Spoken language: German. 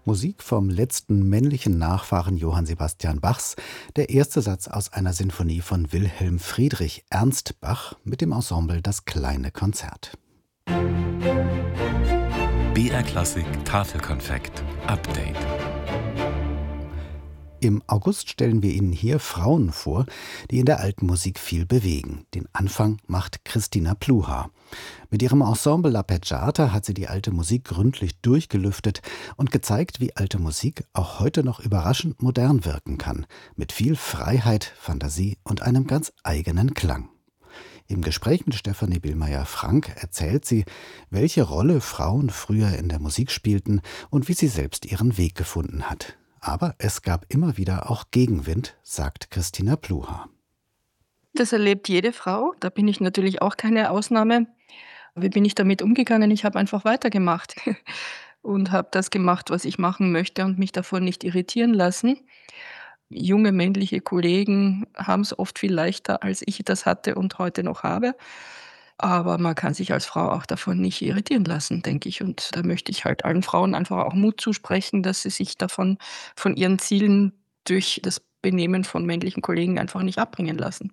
Musik vom letzten männlichen Nachfahren Johann Sebastian Bachs, der erste Satz aus einer Sinfonie von Wilhelm Friedrich Ernst Bach mit dem Ensemble Das kleine Konzert. BR Klassik Tafelkonfekt Update. Im August stellen wir Ihnen hier Frauen vor, die in der alten Musik viel bewegen. Den Anfang macht Christina Pluhar. Mit ihrem Ensemble L'Arpeggiata hat sie die alte Musik gründlich durchgelüftet und gezeigt, wie alte Musik auch heute noch überraschend modern wirken kann, mit viel Freiheit, Fantasie und einem ganz eigenen Klang. Im Gespräch mit Stefanie Billmeier-Frank erzählt sie, welche Rolle Frauen früher in der Musik spielten und wie sie selbst ihren Weg gefunden hat. Aber es gab immer wieder auch Gegenwind, sagt Christina Pluhar. Das erlebt jede Frau, da bin ich natürlich auch keine Ausnahme. Wie bin ich damit umgegangen? Ich habe einfach weitergemacht und habe das gemacht, was ich machen möchte und mich davon nicht irritieren lassen. Junge männliche Kollegen haben es oft viel leichter, als ich das hatte und heute noch habe. Aber man kann sich als Frau auch davon nicht irritieren lassen, denke ich. Und da möchte ich halt allen Frauen einfach auch Mut zusprechen, dass sie sich davon von ihren Zielen durch das Benehmen von männlichen Kollegen einfach nicht abbringen lassen.